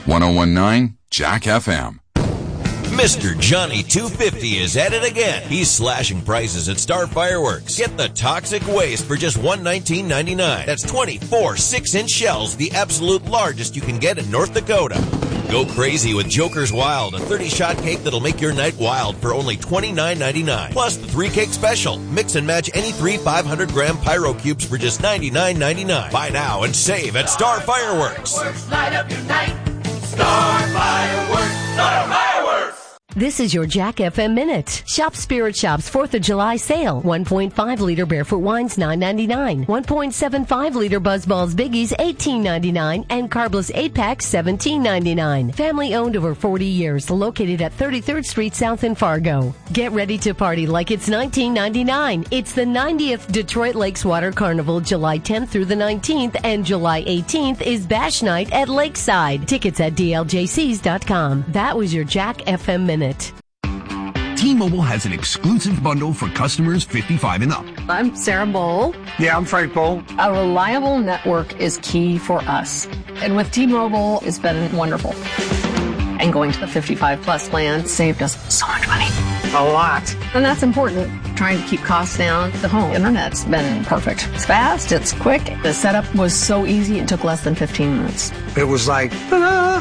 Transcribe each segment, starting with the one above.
1019 Jack FM. Mr. Johnny 250 is at it again. He's slashing prices at Star Fireworks. Get the Toxic Waste for just $119.99. That's 24 6-inch shells, the absolute largest you can get in North Dakota. Go crazy with Joker's Wild, a 30-shot cake that'll make your night wild for only $29.99. Plus the 3-cake special. Mix and match any 3 500-gram Pyro Cubes for just $99.99. Buy now and save at Star Fireworks. Light up your night. Star Fireworks. Star Fireworks. This is your Jack FM Minute. Shop Spirit Shop's 4th of July sale. 1.5-liter Barefoot Wines, $9.99. 1.75-liter BuzzBalls Biggies, $18.99. And Carbless 8-packs, $17.99. Family-owned over 40 years, located at 33rd Street South in Fargo. Get ready to party like it's 1999. It's the 90th Detroit Lakes Water Carnival, July 10th through the 19th, and July 18th is Bash Night at Lakeside. Tickets at dljcs.com. That was your Jack FM Minute. T-Mobile has an exclusive bundle for customers 55 and up. I'm Sarah Bowl. Yeah, I'm Frank Bowl. A reliable network is key for us. And with T-Mobile, it's been wonderful. And going to the 55 plus plan saved us so much money. A lot. And that's important. Trying to keep costs down. The home internet's been perfect. It's fast, it's quick. The setup was so easy, it took less than 15 minutes. It was like, ta-da!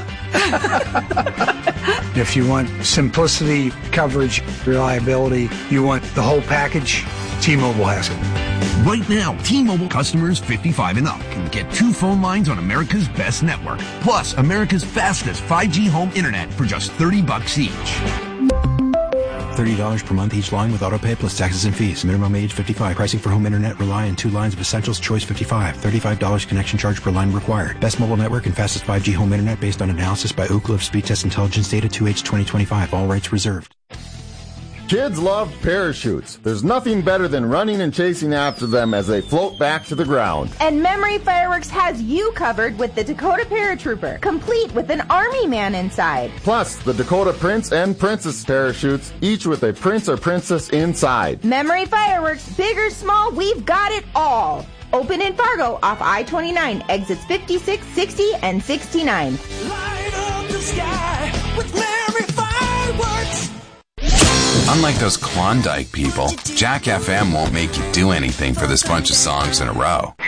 If you want simplicity, coverage, reliability, you want the whole package, T-Mobile has it. Right now, T-Mobile customers 55 and up can get 2 phone lines on America's best network, plus America's fastest 5G home internet for just $30 each. $30 per month each line with autopay plus taxes and fees. Minimum age 55. Pricing for home internet rely on 2 lines of Essentials Choice 55. $35 connection charge per line required. Best mobile network and fastest 5G home internet based on analysis by Ookla of Speed Test Intelligence data 2H 2025. All rights reserved. Kids love parachutes. There's nothing better than running and chasing after them as they float back to the ground. And Memory Fireworks has you covered with the Dakota Paratrooper, complete with an Army man inside. Plus, the Dakota Prince and Princess parachutes, each with a prince or princess inside. Memory Fireworks, big or small, we've got it all. Open in Fargo off I-29, exits 56, 60, and 69. Light up the sky with Memory Fireworks. Unlike those Klondike people, Jack FM won't make you do anything for this bunch of songs in a row.